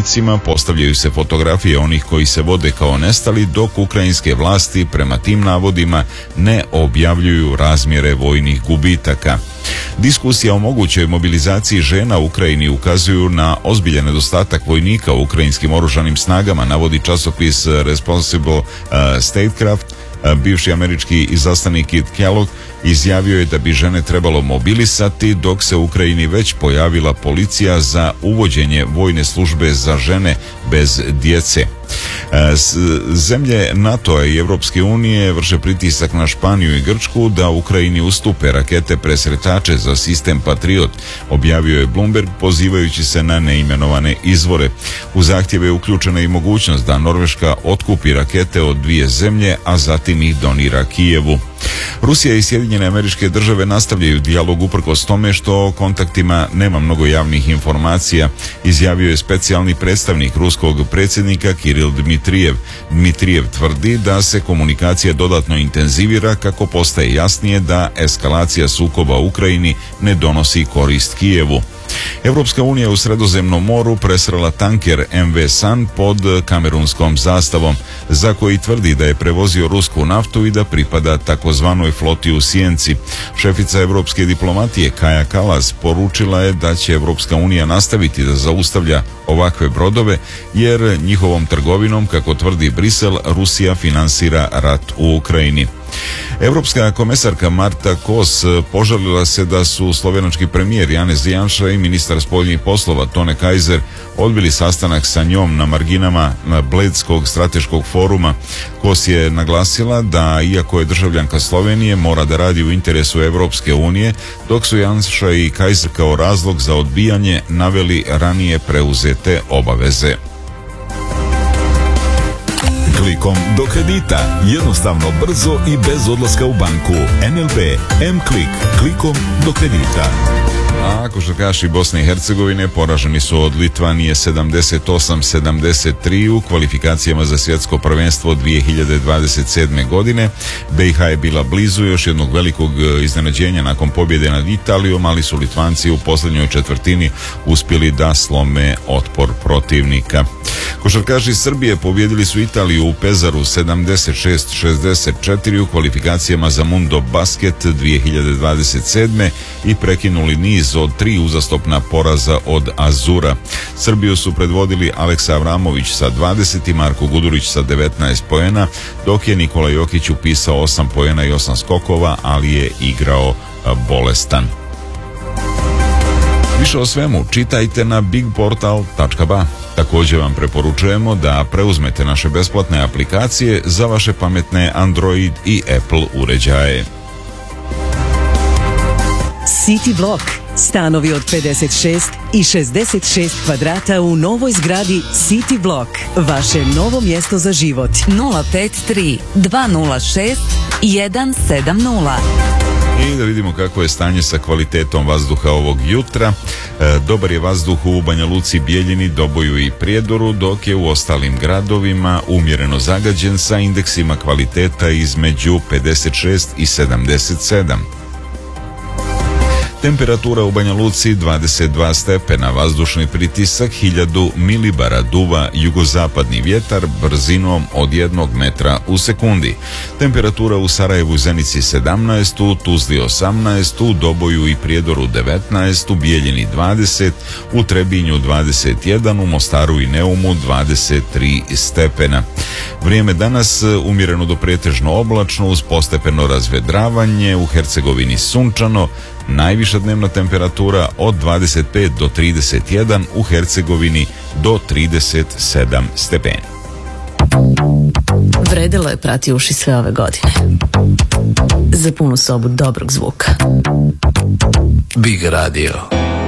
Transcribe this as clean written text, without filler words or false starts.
hodnicima, postavljaju se fotografije onih koji se vode kao nestali, dok ukrajinske vlasti prema tim navodima ne objavljuju razmjere vojnih gubitaka. Diskusija o mogućoj mobilizaciji žena u Ukrajini ukazuju na ozbiljan nedostatak vojnika u ukrajinskim oružanim snagama, navodi časopis Responsible Statecraft. Bivši američki izaslanik Kit Kellogg izjavio je da bi žene trebalo mobilisati, dok se u Ukrajini već pojavila policija za uvođenje vojne službe za žene bez djece. Zemlje NATO-a i Europske unije vrše pritisak na Španiju i Grčku da Ukrajini ustupe rakete presretače za sistem Patriot, objavio je Bloomberg pozivajući se na neimenovane izvore. U zahtjeve je uključena i mogućnost da Norveška otkupi rakete od dvije zemlje, a zatim ih donira Kijevu. Rusija i Sjedinjene Američke Države nastavljaju dijalog uprkos tome što o kontaktima nema mnogo javnih informacija, izjavio je specijalni predstavnik ruskog predsjednika Kiril Dmitrijev. Dmitrijev tvrdi da se komunikacija dodatno intenzivira kako postaje jasnije da eskalacija sukoba u Ukrajini ne donosi korist Kijevu. Europska unija u Sredozemnom moru presrela tanker MV San pod kamerunskom zastavom, za koji tvrdi da je prevozio rusku naftu i da pripada takozvanoj floti u sjenci. Šefica europske diplomatije Kaja Kallas poručila je da će Europska unija nastaviti da zaustavlja ovakve brodove, jer njihovom trgovinom, kako tvrdi Brisel, Rusija finansira rat u Ukrajini. Europska komesarka Marta Kos požalila se da su slovenački premijer Janez Janša i ministar spoljnih poslova Tone Kaiser odbili sastanak sa njom na marginama Bledskog strateškog foruma. Kos je naglasila da, iako je državljanka Slovenije, mora da radi u interesu Europske unije, dok su Janša i Kaiser kao razlog za odbijanje naveli ranije preuzete obaveze. Klikom do kredita. Jednostavno, brzo i bez odlaska u banku. NLB M-Klik. Klikom do kredita. A košarkaši Bosne i Hercegovine poraženi su od Litvanije 78-73 u kvalifikacijama za svjetsko prvenstvo 2027. godine. BiH je bila blizu još jednog velikog iznenađenja nakon pobjede nad Italijom, ali su Litvanci u posljednjoj četvrtini uspjeli da slome otpor protivnika. Košarkaši Srbije pobjedili su Italiju u Pezaru 76-64 u kvalifikacijama za Mundo Basket 2027. i prekinuli niz od 3 uzastopna poraza od Azura. Srbiju su predvodili Aleksa Avramović sa 20 i Marko Gudurić sa 19 poena, dok je Nikola Jokić upisao 8 poena i 8 skokova, ali je igrao bolestan. Više o svemu čitajte na bigportal.ba. Također vam preporučujemo da preuzmete naše besplatne aplikacije za vaše pametne Android i Apple uređaje. City Block. Stanovi od 56 i 66 kvadrata u novoj zgradi City Block. Vaše novo mjesto za život. 053 206 170. I da vidimo kako je stanje sa kvalitetom vazduha ovog jutra. Dobar je vazduh u Banja Luci, Bijeljini, Doboju i Prijedoru, dok je u ostalim gradovima umjereno zagađen sa indeksima kvaliteta između 56 i 77. Temperatura u Banja Luci 22 stepena, vazdušni pritisak 1000 milibara, duva jugozapadni vjetar brzinom od 1 metra u sekundi. Temperatura u Sarajevu i Zenici 17, u Tuzli 18, u Doboju i Prijedoru 19, u Bijeljini 20, u Trebinju 21, u Mostaru i Neumu 23 stepena. Vrijeme danas umjereno do pretežno oblačno uz postepeno razvedravanje, u Hercegovini sunčano, najviša dnevna temperatura od 25 do 31, u Hercegovini do 37 stepeni. Vredelo je prati uši sve ove godine. Za punu sobu dobrog zvuka. Big Radio.